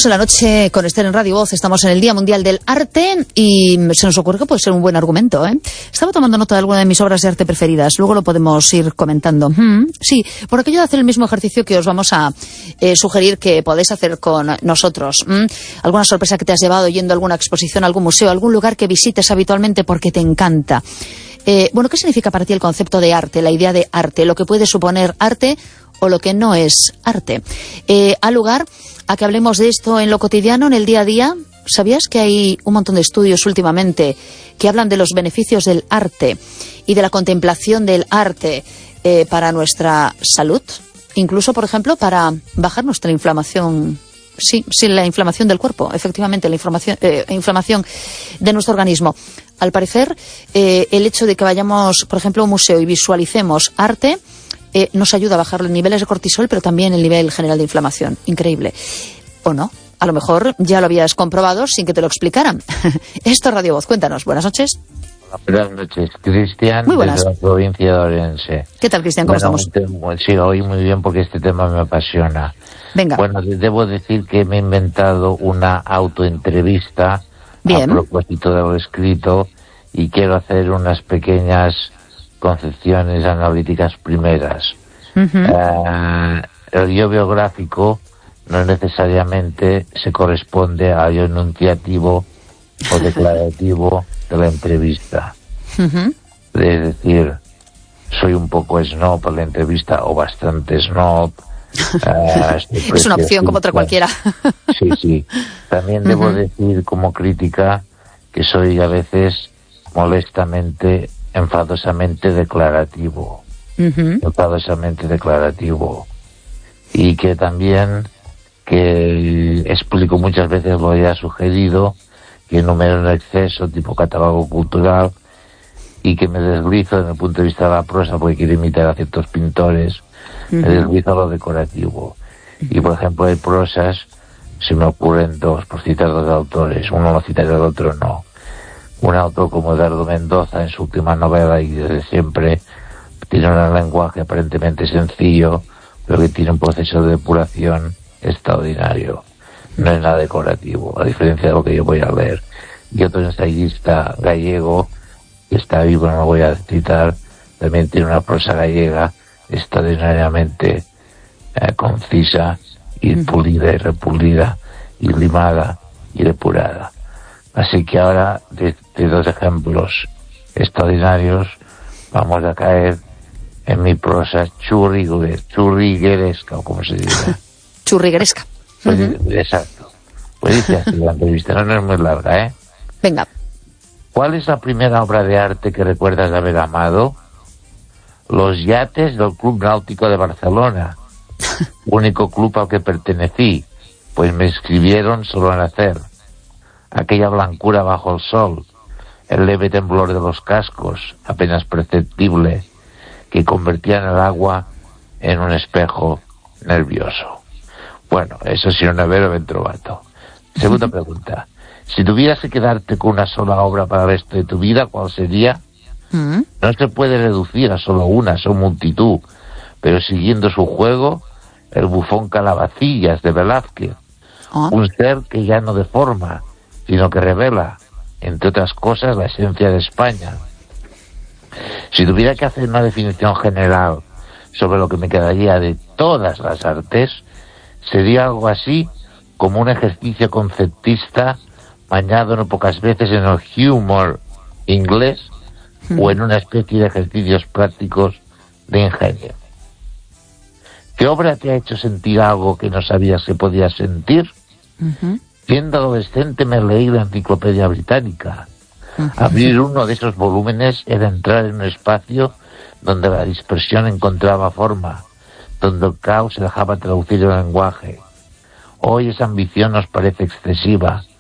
Estamos en la noche con Esther en Radio Voz, estamos en el Día Mundial del Arte y se nos ocurre que puede ser un buen argumento, ¿eh? Estaba tomando nota de alguna de mis obras de arte preferidas, luego lo podemos ir comentando. Sí, por aquello de hacer el mismo ejercicio que os vamos a sugerir que podéis hacer con nosotros. ¿Alguna sorpresa que te has llevado yendo a alguna exposición, a algún museo, a algún lugar que visites habitualmente porque te encanta? Bueno, ¿qué significa para ti el concepto de arte, la idea de arte, lo que puede suponer arte o lo que no es arte? ¿Ha lugar a que hablemos de esto en lo cotidiano, en el día a día? ¿Sabías que hay un montón de estudios últimamente que hablan de los beneficios del arte y de la contemplación del arte para nuestra salud? Incluso, por ejemplo, para bajar nuestra inflamación. Sí, la inflamación del cuerpo, efectivamente, la inflamación de nuestro organismo. Al parecer, el hecho de que vayamos, por ejemplo, a un museo y visualicemos arte nos ayuda a bajar los niveles de cortisol, pero también el nivel general de inflamación. Increíble. ¿O no? A lo mejor ya lo habías comprobado sin que te lo explicaran. Esto es Radio Voz. Cuéntanos. Buenas noches. Buenas noches, Cristian, muy buenas. Desde la provincia de Orense. ¿Qué tal, Cristian? ¿Cómo estamos? Sí, hoy muy bien porque este tema me apasiona. Venga. Bueno, debo decir que me he inventado una autoentrevista a propósito de lo escrito y quiero hacer unas pequeñas concepciones analíticas primeras. El yo biográfico no necesariamente se corresponde al yo enunciativo o declarativo de la entrevista. Es decir, soy un poco snob en la entrevista o bastante snob. Es una opción como otra cualquiera. Sí. También debo decir como crítica que soy a veces molestamente, enfadosamente declarativo. Enfadosamente declarativo. Y que también que explico muchas veces lo ya sugerido, que enumero en exceso, tipo catálogo cultural, y que me deslizo desde el punto de vista de la prosa, porque quiero imitar a ciertos pintores, me deslizo a lo decorativo. Y, por ejemplo, hay prosas, se me ocurren dos, por citar dos autores, uno lo citaré, el otro no. Un autor como Eduardo Mendoza, en su última novela, y desde siempre, tiene un lenguaje aparentemente sencillo, pero que tiene un proceso de depuración extraordinario. No es nada decorativo, a diferencia de lo que yo voy a leer. Y otro ensayista gallego, que está vivo, no lo voy a citar, también tiene una prosa gallega extraordinariamente concisa y pulida y repulida y limada y depurada. Así que ahora, de dos ejemplos extraordinarios, vamos a caer en mi prosa churrigueresca, o como se dice. Churrigueresca. Exacto. Pues dice así la entrevista, no es muy larga, ¿eh? Venga. ¿Cuál es la primera obra de arte que recuerdas de haber amado? Los yates del Club Náutico de Barcelona, único club al que pertenecí, pues me escribieron solo al nacer. Aquella blancura bajo el sol, el leve temblor de los cascos, apenas perceptible, que convertían el agua en un espejo nervioso. Bueno, eso sí, un nevero ben trovato. Segunda pregunta. Si tuvieras que quedarte con una sola obra para el resto de tu vida, ¿cuál sería? No se puede reducir a solo una, son multitud. Pero siguiendo su juego, el bufón Calabacillas de Velázquez. Un ser que ya no deforma, sino que revela, entre otras cosas, la esencia de España. Si tuviera que hacer una definición general sobre lo que me quedaría de todas las artes, sería algo así como un ejercicio conceptista bañado no pocas veces en el humor inglés o en una especie de ejercicios prácticos de ingenio. ¿Qué obra te ha hecho sentir algo que no sabías que podías sentir? Siendo adolescente me leí la Enciclopedia Británica. Abrir uno de esos volúmenes era entrar en un espacio donde la dispersión encontraba forma, donde el caos se dejaba traducir en lenguaje. Hoy esa ambición nos parece excesiva,